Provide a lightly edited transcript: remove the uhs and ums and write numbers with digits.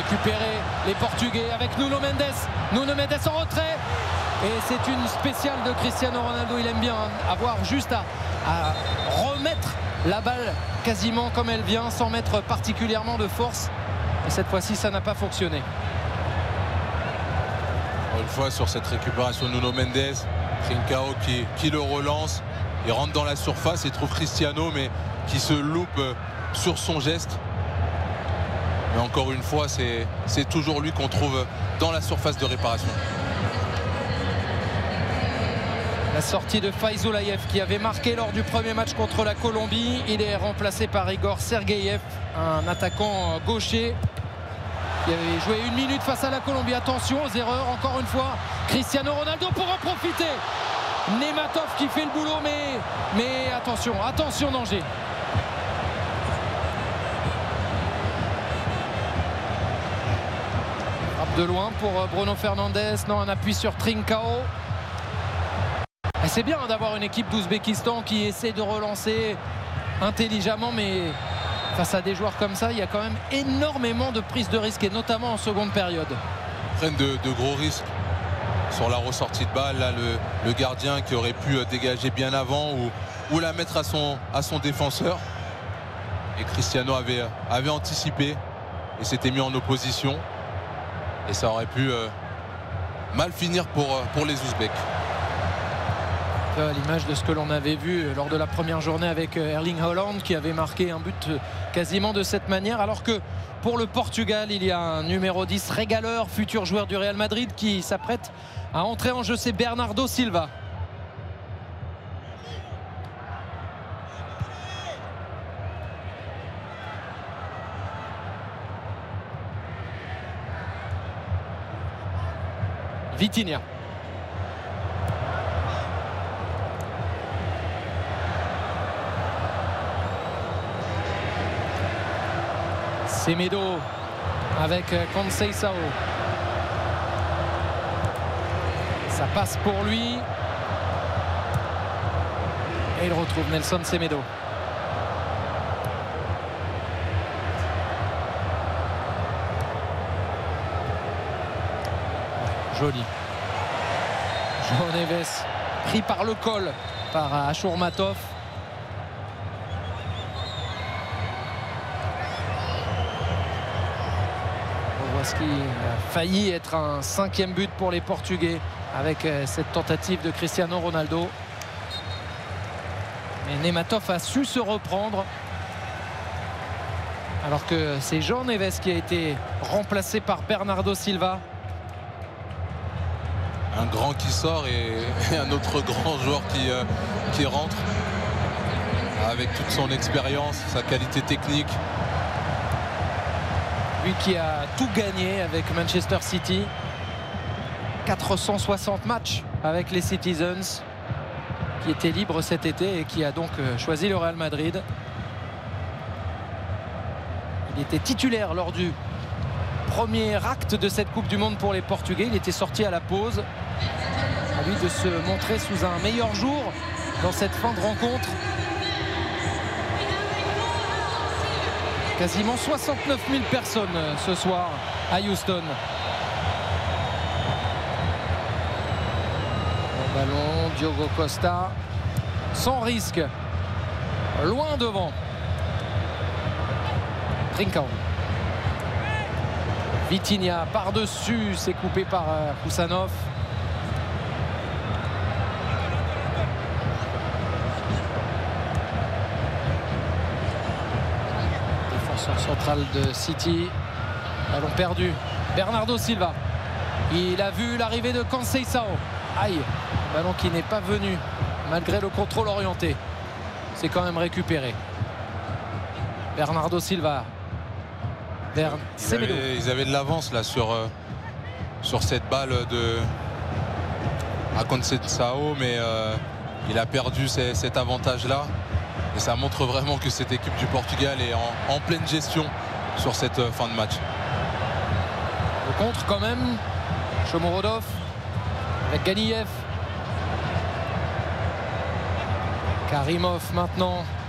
récupérer les Portugais avec Nuno Mendes. Nuno Mendes en retrait. Et c'est une spéciale de Cristiano Ronaldo. Il aime bien avoir juste à remettre la balle quasiment comme elle vient, sans mettre particulièrement de force. Et cette fois-ci, ça n'a pas fonctionné. Une fois sur cette récupération, Nuno Mendes, Trincao qui le relance. Il rentre dans la surface et trouve Cristiano, mais qui se loupe sur son geste. Mais encore une fois, c'est toujours lui qu'on trouve dans la surface de réparation. La sortie de Faizoulaïev qui avait marqué lors du premier match contre la Colombie. Il est remplacé par Igor Sergeyev, un attaquant gaucher qui avait joué 1 minute face à la Colombie. Attention aux erreurs, encore une fois. Cristiano Ronaldo pour en profiter. Nematov qui fait le boulot, mais attention, danger. Frappe de loin pour Bruno Fernandes. Non, un appui sur Trincao. C'est bien d'avoir une équipe d'Ouzbékistan qui essaie de relancer intelligemment, mais face à des joueurs comme ça, il y a quand même énormément de prises de risques, et notamment en seconde période. Ils prennent de gros risques sur la ressortie de balle. Là, le gardien qui aurait pu dégager bien avant ou la mettre à son défenseur. Et Cristiano avait anticipé et s'était mis en opposition. Et ça aurait pu mal finir pour les Ouzbeks. À l'image de ce que l'on avait vu lors de la première journée avec Erling Haaland, qui avait marqué un but quasiment de cette manière, alors que pour le Portugal, il y a un numéro 10 régaleur, futur joueur du Real Madrid, qui s'apprête à entrer en jeu. C'est Bernardo Silva. Vitinha. Semedo avec Conceição. Ça passe pour lui. Et il retrouve Nelson Semedo. Joli. João Neves pris par le col par Ashurmatov. Ce qui a failli être un 5e but pour les Portugais avec cette tentative de Cristiano Ronaldo. Mais Nematov a su se reprendre, alors que c'est João Neves qui a été remplacé par Bernardo Silva. Un grand qui sort et un autre grand joueur qui rentre avec toute son expérience, sa qualité technique. Lui qui a tout gagné avec Manchester City. 460 matchs avec les Citizens, qui était libre cet été et qui a donc choisi le Real Madrid. Il était titulaire lors du premier acte de cette Coupe du Monde pour les Portugais. Il était sorti à la pause. À lui de se montrer sous un meilleur jour dans cette fin de rencontre. Quasiment 69 000 personnes ce soir à Houston. Le ballon, Diogo Costa, sans risque, loin devant. Trincao. Vitinha par-dessus, c'est coupé par Kusanov. Central de City. Ballon perdu. Bernardo Silva. Il a vu l'arrivée de Conceição. Aïe. Ballon qui n'est pas venu malgré le contrôle orienté. C'est quand même récupéré. Bernardo Silva. Vers Semedo. Ils avaient de l'avance là sur cette balle de Conceição, mais il a perdu cet avantage là. Et ça montre vraiment que cette équipe du Portugal est en pleine gestion sur cette fin de match. Le contre quand même. Shomurodov avec Ganiyev. Karimov maintenant.